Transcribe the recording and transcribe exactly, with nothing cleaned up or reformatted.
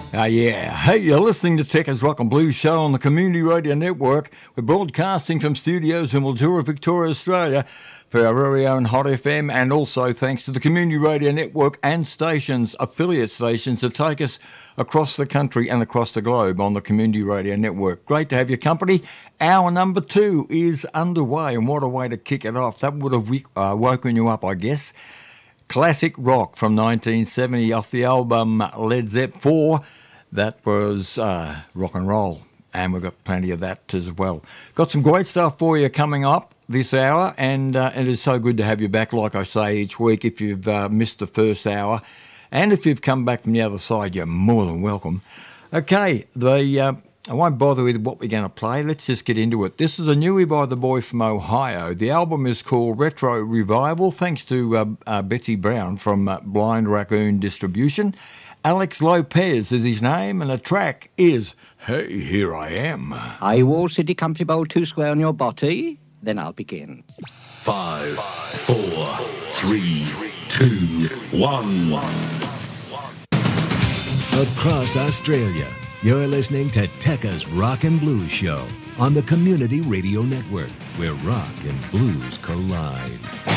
Uh, yeah. Hey, you're listening to Tekka's Rock and Blues Show on the Community Radio Network. We're broadcasting from studios in Mildura, Victoria, Australia for our very own Hot F M, and also thanks to the Community Radio Network and stations, affiliate stations that take us across the country and across the globe on the Community Radio Network. Great to have your company. Hour number two is underway, and what a way to kick it off. That would have uh, woken you up, I guess. Classic rock from nineteen seventy off the album Led Zepp four. That was uh, rock and roll, and we've got plenty of that as well. Got some great stuff for you coming up this hour, and uh, it is so good to have you back, like I say, each week. If you've uh, missed the first hour, and if you've come back from the other side, you're more than welcome. Okay, the uh, I won't bother with what we're going to play. Let's just get into it. This is a newie by the boy from Ohio. The album is called Retro Revival, thanks to uh, uh, Betsy Brown from uh, Blind Raccoon Distribution. Alex Lopez is his name, and the track is Hey, Here I Am. Are you all city comfortable, two square on your body? Then I'll begin. Five, four, three, two, one. Across Australia, you're listening to Tekka's Rock and Blues Show on the Community Radio Network, where rock and blues collide.